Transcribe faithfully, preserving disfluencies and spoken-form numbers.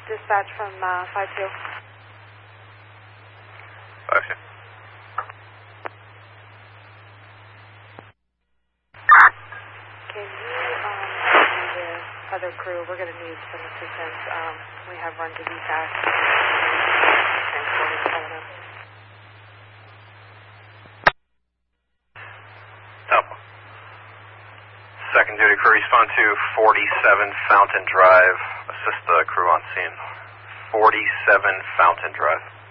Dispatch from uh, five two. five two. Can you um, help me with other crew? We're going to need some assistance. Um, we have run to V PAC. Transporting someone up. Temple. Second duty crew, respond to forty-seven Fountain Drive. Assist the crew on scene. forty-seven Fountain Drive.